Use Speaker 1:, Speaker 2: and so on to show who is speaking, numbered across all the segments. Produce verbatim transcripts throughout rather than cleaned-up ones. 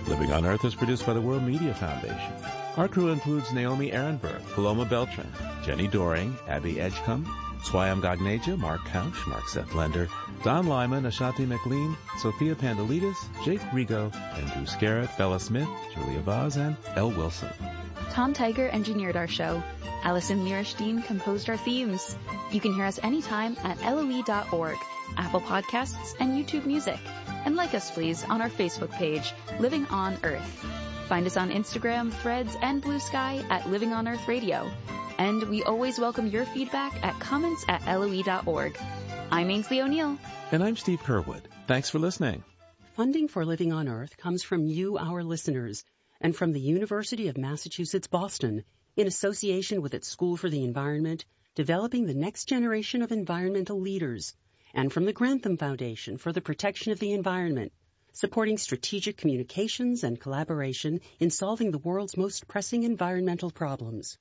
Speaker 1: Living on Earth is produced by the World Media Foundation. Our crew includes Naomi Ehrenberg, Paloma Beltran, Jenny Doring, Abby Edgecombe, Swayam Gagneja, Mark Couch, Mark Seth Lender, Don Lyman, Ashanti McLean, Sophia Pandalidis, Jake Rigo, Andrew Scarrett, Bella Smith, Julia Vaz, and Elle Wilson.
Speaker 2: Tom Tiger engineered our show. Alison Mirishstein composed our themes. You can hear us anytime at L O E dot org, Apple Podcasts, and YouTube Music. And like us, please, on our Facebook page, Living on Earth. Find us on Instagram, Threads, and Blue Sky at Living on Earth Radio. And we always welcome your feedback at comments at L O E dot org. I'm Ainsley O'Neill.
Speaker 1: And I'm Steve Kerwood. Thanks for listening.
Speaker 3: Funding for Living on Earth comes from you, our listeners, and from the University of Massachusetts, Boston, in association with its School for the Environment, developing the next generation of environmental leaders, and from the Grantham Foundation for the Protection of the Environment, supporting strategic communications and collaboration in solving the world's most pressing environmental problems.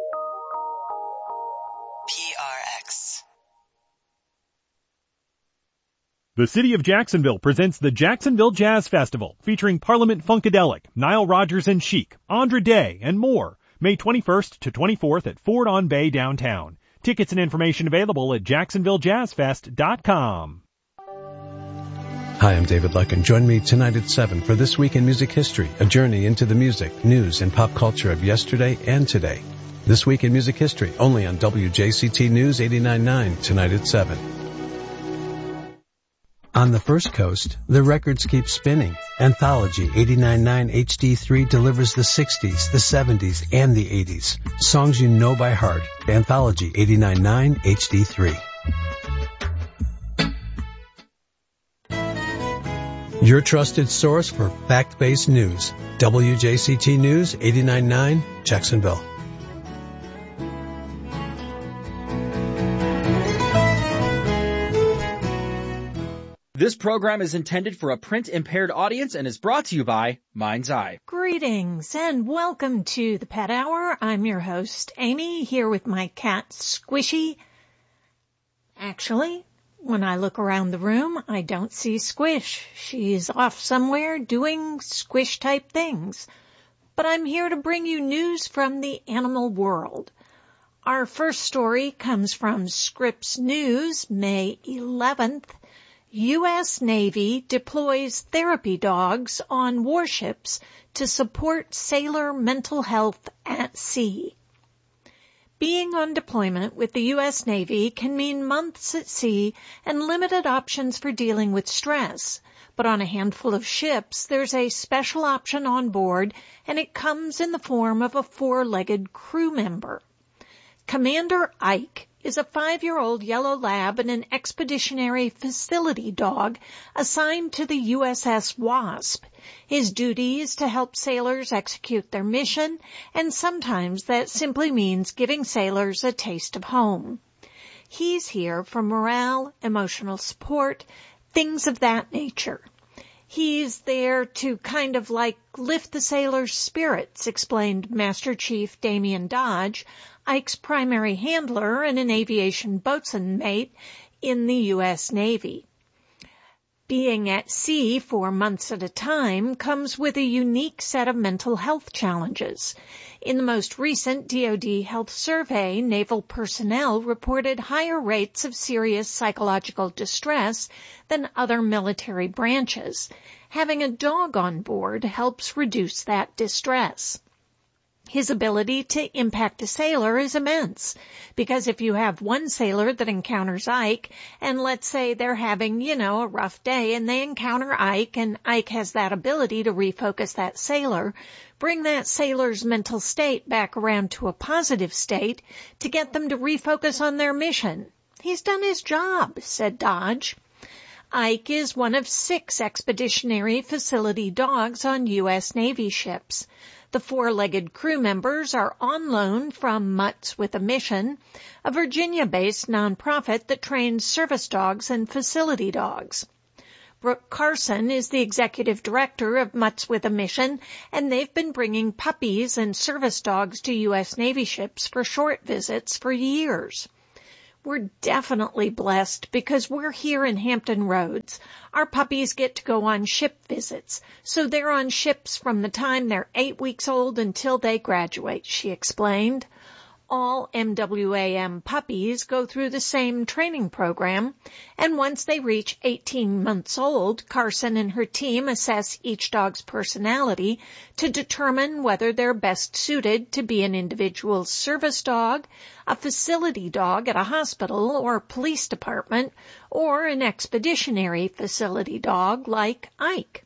Speaker 4: P R X.
Speaker 5: The City of Jacksonville presents the Jacksonville Jazz Festival, featuring Parliament Funkadelic, Nile Rodgers and Chic, Andra Day, and more, May twenty-first to twenty-fourth at Ford on Bay downtown. Tickets and information available at jacksonville jazz fest dot com.
Speaker 6: Hi, I'm David Luckin. Join me tonight at seven for This Week in Music History, a journey into the music, news, and pop culture of yesterday and today. This Week in Music History, only on W J C T News eighty-nine point nine, tonight at seven. On the First Coast, the records keep spinning. Anthology eighty-nine point nine H D three delivers the sixties, the seventies, and the eighties. Songs you know by heart. Anthology eighty-nine point nine H D three. Your trusted source for fact-based news. W J C T News eighty-nine point nine, Jacksonville.
Speaker 7: This program is intended for a print-impaired audience and is brought to you by Mind's Eye.
Speaker 8: Greetings and welcome to the Pet Hour. I'm your host, Amy, here with my cat, Squishy. Actually, when I look around the room, I don't see Squish. She's off somewhere doing Squish-type things. But I'm here to bring you news from the animal world. Our first story comes from Scripps News, May eleventh. U S Navy deploys therapy dogs on warships to support sailor mental health at sea. Being on deployment with the U S Navy can mean months at sea and limited options for dealing with stress. But on a handful of ships, there's a special option on board, and it comes in the form of a four-legged crew member. Commander Ike is a five-year-old yellow lab and an expeditionary facility dog assigned to the U S S Wasp. His duty is to help sailors execute their mission, and sometimes that simply means giving sailors a taste of home. He's here for morale, emotional support, things of that nature. He's there to kind of like lift the sailors' spirits, explained Master Chief Damian Dodge, Ike's primary handler and an aviation boatswain mate in the U S Navy. Being at sea for months at a time comes with a unique set of mental health challenges. In the most recent D O D Health Survey, naval personnel reported higher rates of serious psychological distress than other military branches. Having a dog on board helps reduce that distress. His ability to impact a sailor is immense, because if you have one sailor that encounters Ike, and let's say they're having, you know, a rough day, and they encounter Ike, and Ike has that ability to refocus that sailor, bring that sailor's mental state back around to a positive state to get them to refocus on their mission. He's done his job, said Dodge. Ike is one of six expeditionary facility dogs on U S Navy ships. The four-legged crew members are on loan from Mutts with a Mission, a Virginia-based nonprofit that trains service dogs and facility dogs. Brooke Carson is the executive director of Mutts with a Mission, and they've been bringing puppies and service dogs to U S Navy ships for short visits for years. We're definitely blessed because we're here in Hampton Roads. Our puppies get to go on ship visits, so they're on ships from the time they're eight weeks old until they graduate, she explained. All M W A M puppies go through the same training program, and once they reach eighteen months old, Carson and her team assess each dog's personality to determine whether they're best suited to be an individual service dog, a facility dog at a hospital or police department, or an expeditionary facility dog like Ike.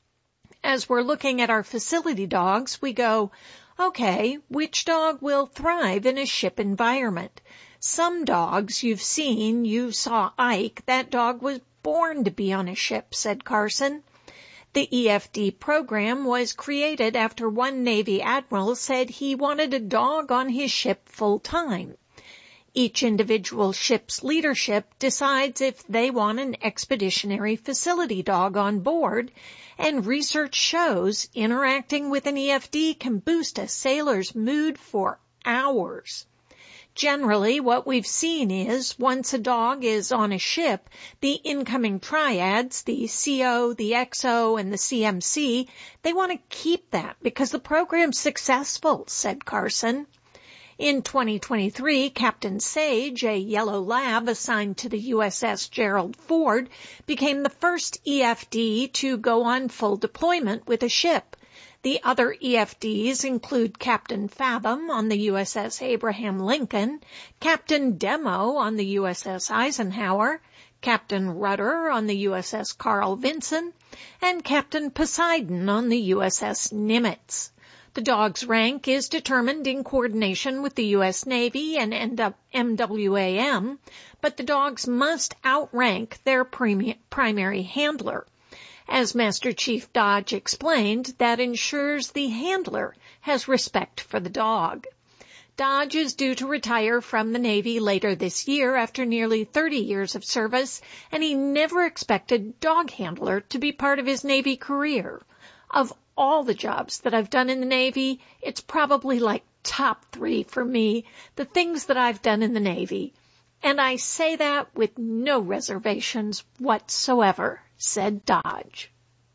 Speaker 8: As we're looking at our facility dogs, we go, okay, which dog will thrive in a ship environment? Some dogs you've seen, you saw Ike, that dog was born to be on a ship, said Carson. The E F D program was created after one Navy admiral said he wanted a dog on his ship full time. Each individual ship's leadership decides if they want an expeditionary facility dog on board, and research shows interacting with an E F D can boost a sailor's mood for hours. Generally, what we've seen is once a dog is on a ship, the incoming triads, the C O, the X O, and the C M C, they want to keep that because the program's successful, said Carson. In twenty twenty-three, Captain Sage, a yellow lab assigned to the U S S Gerald Ford, became the first E F D to go on full deployment with a ship. The other E F Ds include Captain Fathom on the U S S Abraham Lincoln, Captain Demo on the U S S Eisenhower, Captain Rudder on the U S S Carl Vinson, and Captain Poseidon on the U S S Nimitz. The dog's rank is determined in coordination with the U S Navy and M W A M, but the dogs must outrank their primary handler. As Master Chief Dodge explained, that ensures the handler has respect for the dog. Dodge is due to retire from the Navy later this year after nearly thirty years of service, and he never expected dog handler to be part of his Navy career. Of all the jobs that I've done in the Navy, it's probably like top three for me, the things that I've done in the Navy. And I say that with no reservations whatsoever, said Dodge.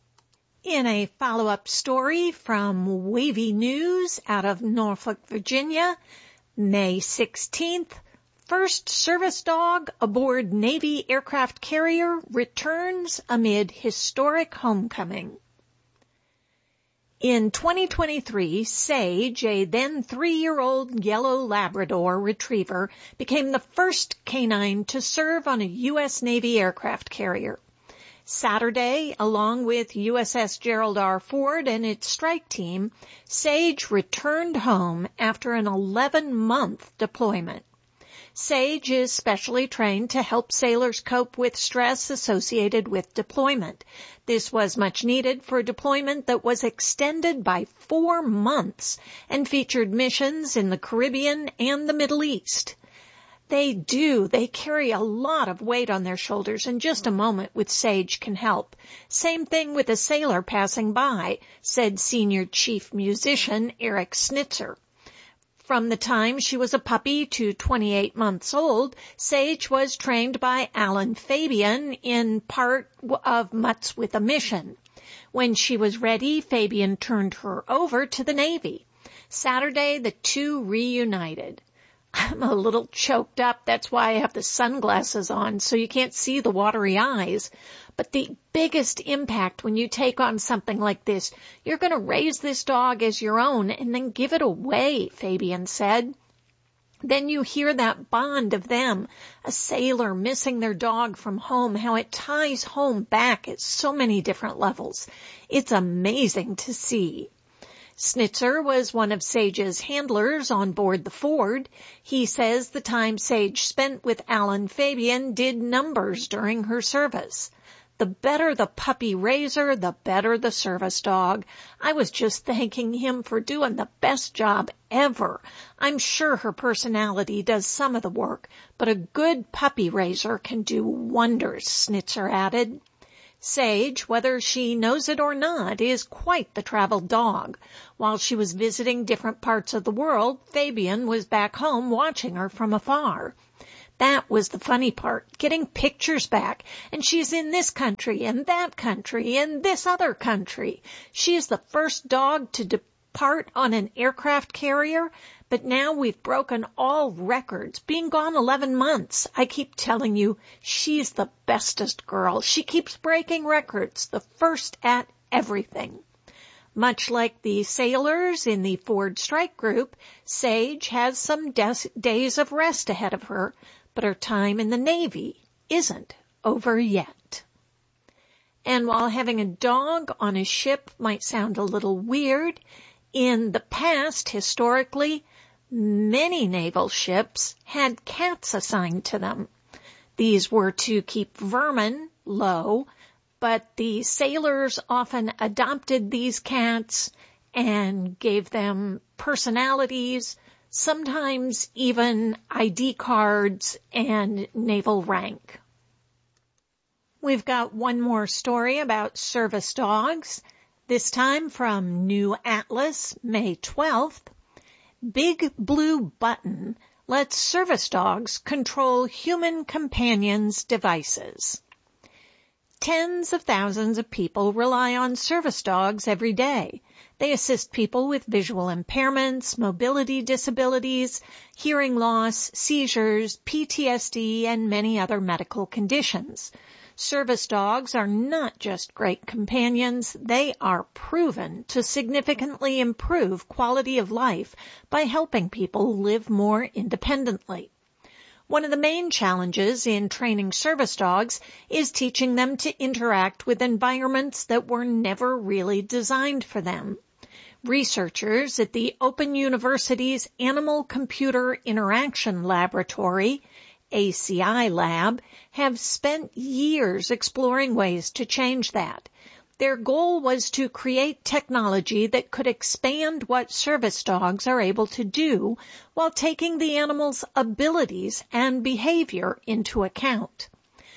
Speaker 8: In a follow-up story from Wavy News out of Norfolk, Virginia, May sixteenth, first service dog aboard Navy aircraft carrier returns amid historic homecoming. In twenty twenty-three, Sage, a then three-year-old yellow Labrador retriever, became the first canine to serve on a U S Navy aircraft carrier. Saturday, along with U S S Gerald R. Ford and its strike team, Sage returned home after an eleven-month deployment. Sage is specially trained to help sailors cope with stress associated with deployment. This was much needed for a deployment that was extended by four months and featured missions in the Caribbean and the Middle East. They do. They carry a lot of weight on their shoulders, and just a moment with Sage can help. Same thing with a sailor passing by, said senior chief musician Eric Snitzer. From the time she was a puppy to twenty-eight months old, Sage was trained by Alan Fabian in part of Mutts with a Mission. When she was ready, Fabian turned her over to the Navy. Saturday, the two reunited. I'm a little choked up. That's why I have the sunglasses on, so you can't see the watery eyes. But the biggest impact when you take on something like this, you're going to raise this dog as your own and then give it away, Fabian said. Then you hear that bond of them, a sailor missing their dog from home, how it ties home back at so many different levels. It's amazing to see. Snitzer was one of Sage's handlers on board the Ford. He says the time Sage spent with Alan Fabian did numbers during her service. The better the puppy raiser, the better the service dog. I was just thanking him for doing the best job ever. I'm sure her personality does some of the work, but a good puppy raiser can do wonders, Snitzer added. Sage, whether she knows it or not, is quite the traveled dog. While she was visiting different parts of the world, Fabian was back home watching her from afar. That was the funny part, getting pictures back. And she's in this country and that country and this other country. She is the first dog to depart on an aircraft carrier, but now we've broken all records, being gone eleven months. I keep telling you, she's the bestest girl. She keeps breaking records, the first at everything. Much like the sailors in the Ford Strike Group, Sage has some des- days of rest ahead of her, but her time in the Navy isn't over yet. And while having a dog on a ship might sound a little weird, in the past, historically, many naval ships had cats assigned to them. These were to keep vermin low, but the sailors often adopted these cats and gave them personalities, sometimes even I D cards and naval rank. We've got one more story about service dogs, this time from New Atlas, May twelfth. Big Blue Button lets service dogs control human companions' devices. Tens of thousands of people rely on service dogs every day. They assist people with visual impairments, mobility disabilities, hearing loss, seizures, P T S D, and many other medical conditions. Service dogs are not just great companions, they are proven to significantly improve quality of life by helping people live more independently. One of the main challenges in training service dogs is teaching them to interact with environments that were never really designed for them. Researchers at the Open University's Animal Computer Interaction Laboratory, A C I Lab, have spent years exploring ways to change that. Their goal was to create technology that could expand what service dogs are able to do while taking the animal's abilities and behavior into account.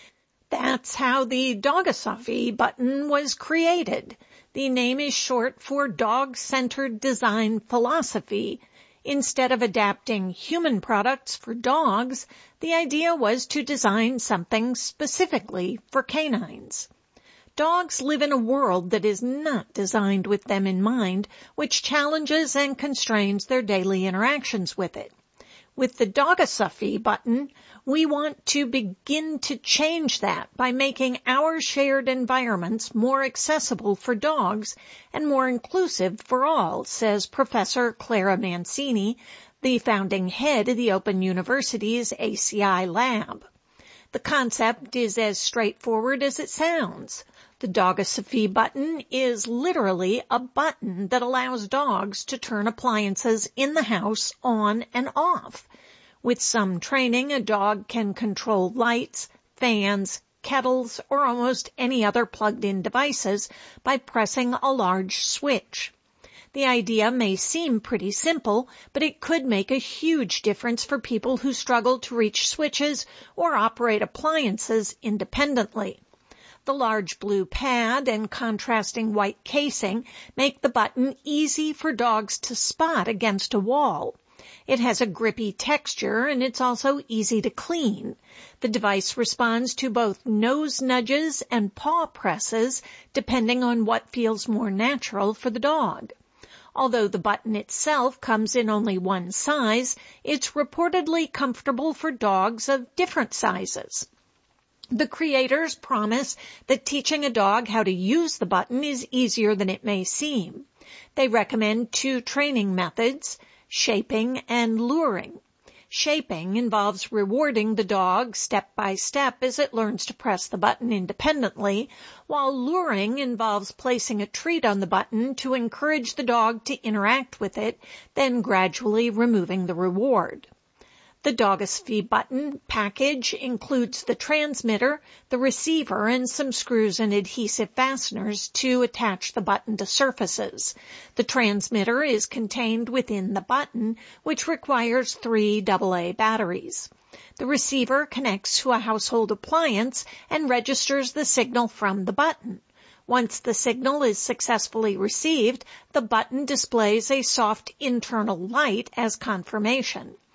Speaker 8: That's how the Dogosophy button was created. The name is short for Dog-Centered Design Philosophy. Instead of adapting human products for dogs, the idea was to design something specifically for canines. Dogs live in a world that is not designed with them in mind, which challenges and constrains their daily interactions with it. With the Dogosophy button, we want to begin to change that by making our shared environments more accessible for dogs and more inclusive for all, says Professor Clara Mancini, the founding head of the Open University's A C I Lab. The concept is as straightforward as it sounds. The Dogosophy button is literally a button that allows dogs to turn appliances in the house on and off. With some training, a dog can control lights, fans, kettles, or almost any other plugged-in devices by pressing a large switch. The idea may seem pretty simple, but it could make a huge difference for people who struggle to reach switches or operate appliances independently. The large blue pad and contrasting white casing make the button easy for dogs to spot against a wall. It has a grippy texture and it's also easy to clean. The device responds to both nose nudges and paw presses depending on what feels more natural for the dog. Although the button itself comes in only one size, it's reportedly comfortable for dogs of different sizes. The creators promise that teaching a dog how to use the button is easier than it may seem. They recommend two training methods, shaping and luring. Shaping involves rewarding the dog step by step as it learns to press the button independently, while luring involves placing a treat on the button to encourage the dog to interact with it, then gradually removing the reward. The Dogosophy button package includes the transmitter, the receiver, and some screws and adhesive fasteners to attach the button to surfaces. The transmitter is contained within the button, which requires three double A batteries. The receiver connects to a household appliance and registers the signal from the button. Once the signal is successfully received, the button displays a soft internal light as confirmation.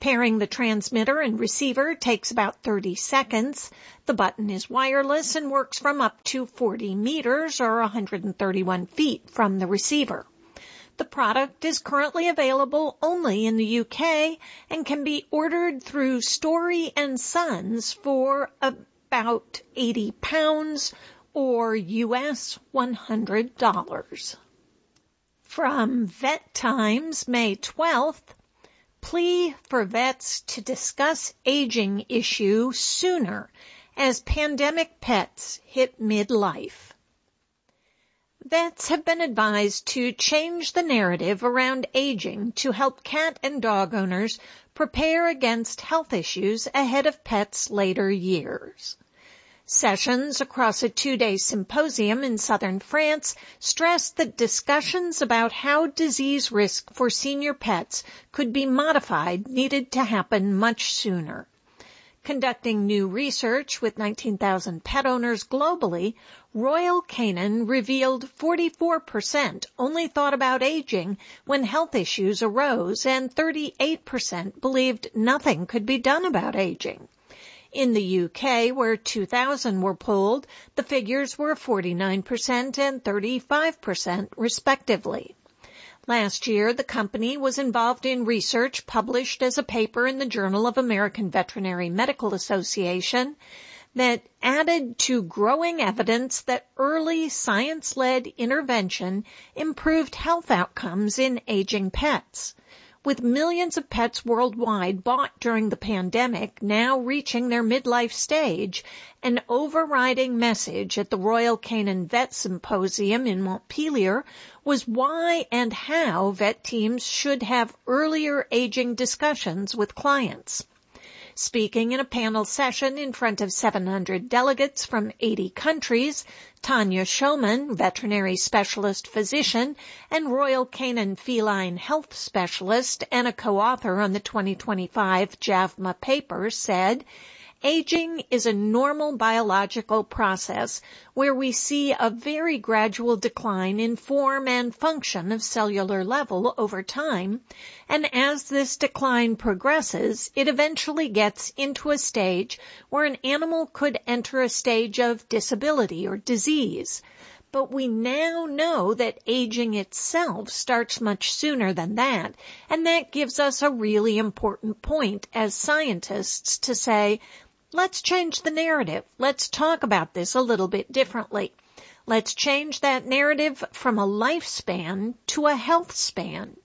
Speaker 8: Pairing the transmitter and receiver takes about thirty seconds. The button is wireless and works from up to forty meters or one hundred thirty-one feet from the receiver. The product is currently available only in the U K and can be ordered through Story and Sons for about eighty pounds or U S one hundred dollars. From Vet Times, May twelfth, plea for vets to discuss aging issue sooner as pandemic pets hit midlife. Vets have been advised to change the narrative around aging to help cat and dog owners prepare against health issues ahead of pets' later years. Sessions across a two-day symposium in southern France stressed that discussions about how disease risk for senior pets could be modified needed to happen much sooner. Conducting new research with nineteen thousand pet owners globally, Royal Canin revealed forty-four percent only thought about aging when health issues arose and thirty-eight percent believed nothing could be done about aging. In the U K, where two thousand were polled, the figures were forty-nine percent and thirty-five percent respectively. Last year, the company was involved in research published as a paper in the Journal of American Veterinary Medical Association that added to growing evidence that early science-led intervention improved health outcomes in aging pets. With millions of pets worldwide bought during the pandemic now reaching their midlife stage, an overriding message at the Royal Canin Vet Symposium in Montpellier was why and how vet teams should have earlier aging discussions with clients. Speaking in a panel session in front of seven hundred delegates from eighty countries, Tanya Schoeman, veterinary specialist physician and Royal Canin feline health specialist and a co-author on the twenty twenty-five J A V M A paper, said, "Aging is a normal biological process where we see a very gradual decline in form and function of cellular level over time, and as this decline progresses, it eventually gets into a stage where an animal could enter a stage of disability or disease. But we now know that aging itself starts much sooner than that, and that gives us a really important point as scientists to say, let's change the narrative. Let's talk about this a little bit differently. Let's change that narrative from a lifespan to a health span."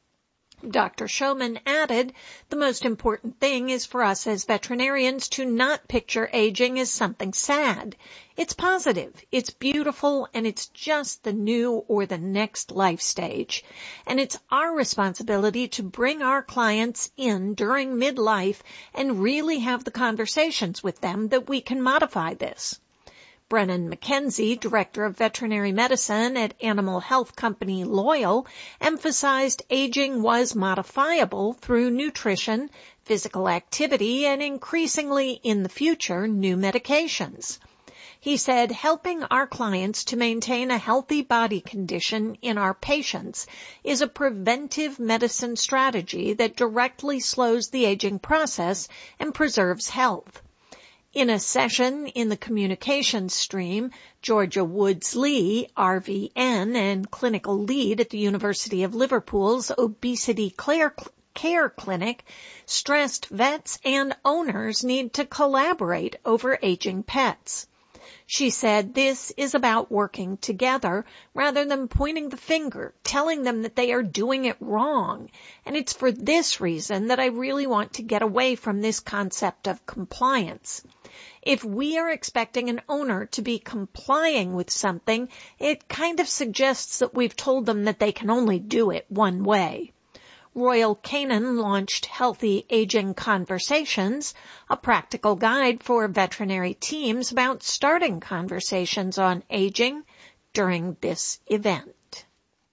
Speaker 8: Doctor Schoeman added, "The most important thing is for us as veterinarians to not picture aging as something sad. It's positive, it's beautiful, and it's just the new or the next life stage. And it's our responsibility to bring our clients in during midlife and really have the conversations with them that we can modify this." Brennan McKenzie, director of veterinary medicine at animal health company Loyal, emphasized aging was modifiable through nutrition, physical activity, and increasingly in the future, new medications. He said, "Helping our clients to maintain a healthy body condition in our patients is a preventive medicine strategy that directly slows the aging process and preserves health." In a session in the communications stream, Georgia Woods-Lee, R V N and clinical lead at the University of Liverpool's Obesity Care Clinic, stressed vets and owners need to collaborate over aging pets. She said this is about working together rather than pointing the finger, telling them that they are doing it wrong. And it's for this reason that I really want to get away from this concept of compliance. If we are expecting an owner to be complying with something, it kind of suggests that we've told them that they can only do it one way. Royal Canin launched Healthy Aging Conversations, a practical guide for veterinary teams about starting conversations on aging during this event.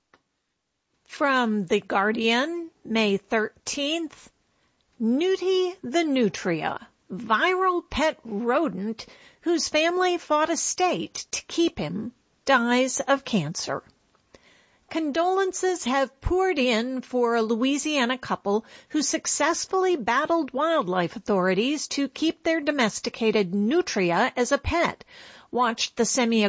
Speaker 8: From The Guardian, May thirteenth, Newty the Nutria, viral pet rodent whose family fought a state to keep him, dies of cancer. Condolences have poured in for a Louisiana couple who successfully battled wildlife authorities to keep their domesticated nutria as a pet. Watch the semi